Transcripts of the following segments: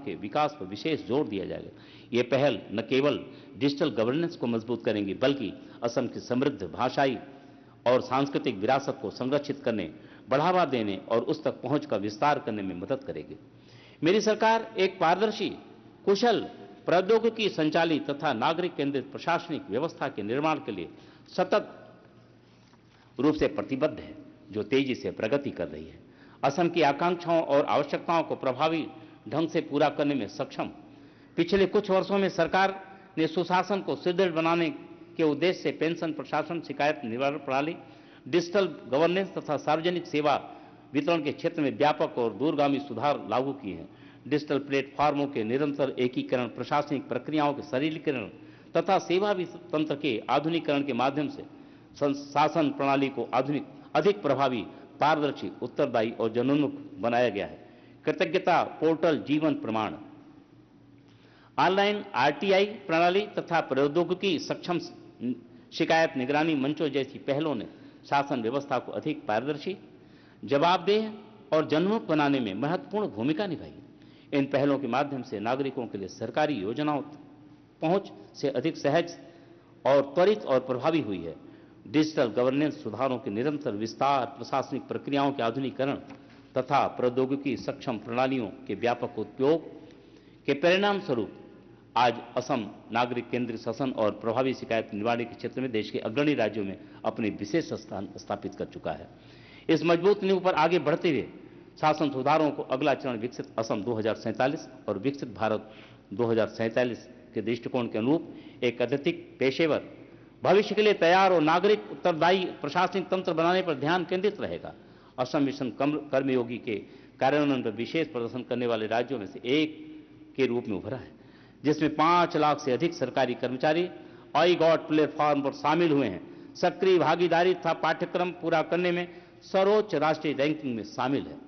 के विकास पर विशेष जोर दिया जाएगा। ये पहल न केवल डिजिटल गवर्नेंस को मजबूत करेंगी, बल्कि असम की समृद्ध भाषाई और सांस्कृतिक विरासत को संरक्षित करने, बढ़ावा देने और उस तक पहुंच का विस्तार करने में मदद करेगी। मेरी सरकार एक पारदर्शी, कुशल, प्रौद्योगिकी संचालित तथा नागरिक केंद्रित प्रशासनिक व्यवस्था के निर्माण के लिए सतत रूप से प्रतिबद्ध है, जो तेजी से प्रगति कर रही है। असम की आकांक्षाओं और आवश्यकताओं को प्रभावी ढंग से पूरा करने में सक्षम। पिछले कुछ वर्षों में सरकार ने सुशासन को सुदृढ़ बनाने के उद्देश्य से पेंशन प्रशासन, शिकायत निवारण प्रणाली, डिजिटल गवर्नेंस तथा सार्वजनिक सेवा वितरण के क्षेत्र में व्यापक और दूरगामी सुधार लागू किए हैं। डिजिटल प्लेटफॉर्मों के निरंतर एकीकरण, प्रशासनिक प्रक्रियाओं के सरलीकरण तथा सेवा तंत्र के आधुनिकीकरण के माध्यम से शासन प्रणाली को अधिक प्रभावी, पारदर्शी, उत्तरदायी और जनोन्मुख बनाया गया है। कृतज्ञता पोर्टल, जीवन प्रमाण, ऑनलाइन आरटीआई प्रणाली तथा प्रौद्योगिकी सक्षम शिकायत निगरानी मंचों जैसी पहलों ने शासन व्यवस्था को अधिक पारदर्शी, जवाबदेह और जनोन्मुख बनाने में महत्वपूर्ण भूमिका निभाई। इन पहलों के माध्यम से नागरिकों के लिए सरकारी योजनाओं पहुंच से अधिक सहज और त्वरित और प्रभावी हुई है। डिजिटल गवर्नेंस सुधारों के निरंतर विस्तार, प्रशासनिक प्रक्रियाओं के आधुनिकीकरण तथा प्रौद्योगिकी सक्षम प्रणालियों के व्यापक उपयोग के परिणाम स्वरूप आज असम नागरिक केंद्रित शासन और प्रभावी शिकायत निवारण के क्षेत्र में देश के अग्रणी राज्यों में अपने विशेष स्थान स्थापित कर चुका है। इस मजबूत नींव पर आगे बढ़ते हुए शासन सुधारों को अगला चरण विकसित असम 2047 और विकसित भारत 2047 के दृष्टिकोण के अनुरूप एक अत्यधिक पेशेवर, भविष्य के लिए तैयार और नागरिक उत्तरदायी प्रशासनिक तंत्र बनाने पर ध्यान केंद्रित रहेगा। असम मिशन कर्मयोगी के कार्यान्वयन पर विशेष प्रदर्शन करने वाले राज्यों में से एक के रूप में उभरा है, जिसमें 5 लाख से अधिक सरकारी कर्मचारी आई गॉट प्लेटफॉर्म पर शामिल हुए हैं। सक्रिय भागीदारी तथा पाठ्यक्रम पूरा करने में सर्वोच्च राष्ट्रीय रैंकिंग में शामिल है।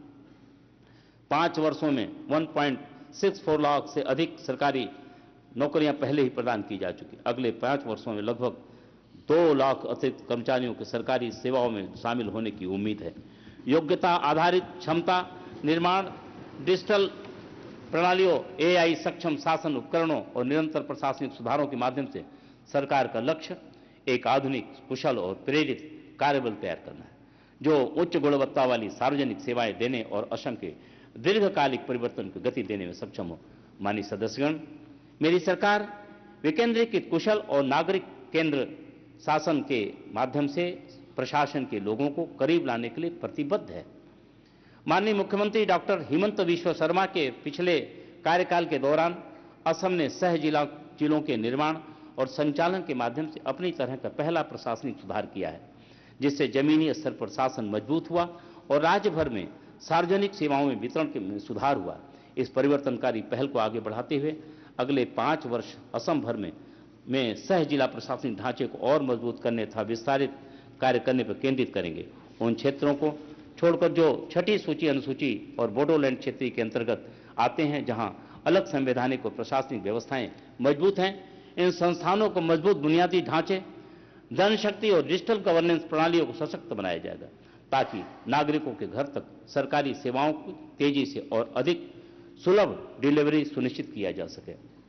5 वर्षों में 1.64 लाख से अधिक सरकारी नौकरियां पहले ही प्रदान की जा चुकी। अगले 5 वर्षों में लगभग 2 लाख अतिरिक्त कर्मचारियों के सरकारी सेवाओं में शामिल होने की उम्मीद है। योग्यता आधारित क्षमता निर्माण, डिजिटल प्रणालियों, एआई सक्षम शासन उपकरणों और निरंतर प्रशासनिक सुधारों के माध्यम से सरकार का लक्ष्य एक आधुनिक, कुशल और प्रेरित कार्यबल तैयार करना है, जो उच्च गुणवत्ता वाली सार्वजनिक सेवाएं देने और असम के दीर्घकालिक परिवर्तन को गति देने में सक्षम हो। माननीय सदस्यगण, मेरी सरकार विकेंद्रीकृत, कुशल और नागरिक केंद्र शासन के माध्यम से प्रशासन के लोगों को करीब लाने के लिए प्रतिबद्ध है। माननीय मुख्यमंत्री डॉक्टर हिमंत बिस्वा शर्मा के पिछले कार्यकाल के दौरान असम ने सह जिलों के निर्माण और संचालन के माध्यम से अपनी तरह का पहला प्रशासनिक सुधार किया है, जिससे जमीनी स्तर पर शासन मजबूत हुआ और राज्य भर में सार्वजनिक सेवाओं में वितरण में सुधार हुआ। इस परिवर्तनकारी पहल को आगे बढ़ाते हुए अगले 5 वर्ष असम भर में सह जिला प्रशासनिक ढांचे को और मजबूत करने तथा विस्तारित कार्य करने पर केंद्रित करेंगे। उन क्षेत्रों को छोड़कर जो छठी सूची, अनुसूची और बोडोलैंड क्षेत्र के अंतर्गत आते हैं, जहां अलग संवैधानिक और प्रशासनिक व्यवस्थाएं मजबूत हैं, इन संस्थानों को मजबूत बुनियादी ढांचे, जनशक्ति और डिजिटल गवर्नेंस प्रणालियों को सशक्त बनाया जाएगा, ताकि नागरिकों के घर तक सरकारी सेवाओं को तेजी से और अधिक सुलभ डिलीवरी सुनिश्चित किया जा सके।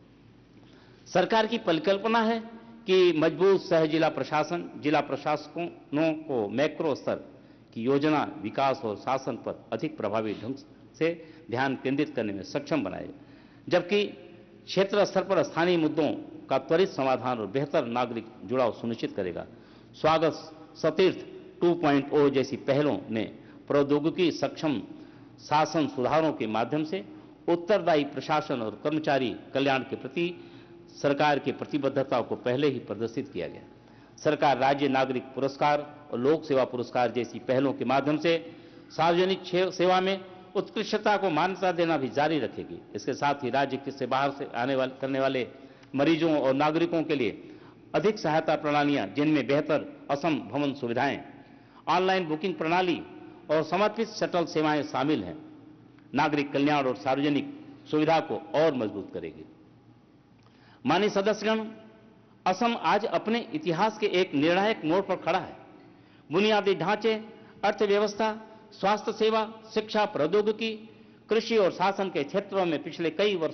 सरकार की परिकल्पना है कि मजबूत सह जिला प्रशासन जिला प्रशासकों को मैक्रो स्तर की योजना, विकास और शासन पर अधिक प्रभावी ढंग से ध्यान केंद्रित करने में सक्षम बनाए, जबकि क्षेत्र स्तर पर स्थानीय मुद्दों का त्वरित समाधान और बेहतर नागरिक जुड़ाव सुनिश्चित करेगा। स्वागत सतीर्थ 2.0 जैसी पहलों ने प्रौद्योगिकी सक्षम शासन सुधारों के माध्यम से उत्तरदायी प्रशासन और कर्मचारी कल्याण के प्रति सरकार की प्रतिबद्धता को पहले ही प्रदर्शित किया गया। सरकार राज्य नागरिक पुरस्कार और लोक सेवा पुरस्कार जैसी पहलों के माध्यम से सार्वजनिक सेवा में उत्कृष्टता को मान्यता देना भी जारी रखेगी। इसके साथ ही राज्य से बाहर से करने वाले मरीजों और नागरिकों के लिए अधिक सहायता प्रणालियां, जिनमें बेहतर असम भवन सुविधाएं, ऑनलाइन बुकिंग प्रणाली और समर्पित शटल सेवाएं शामिल हैं, नागरिक कल्याण और सार्वजनिक सुविधा को और मजबूत करेगी। माननीय सदस्यगण, असम आज अपने इतिहास के एक निर्णायक मोड़ पर खड़ा है। बुनियादी ढांचे, अर्थव्यवस्था, स्वास्थ्य सेवा, शिक्षा, प्रौद्योगिकी, कृषि और शासन के क्षेत्रों में पिछले कई वर्षों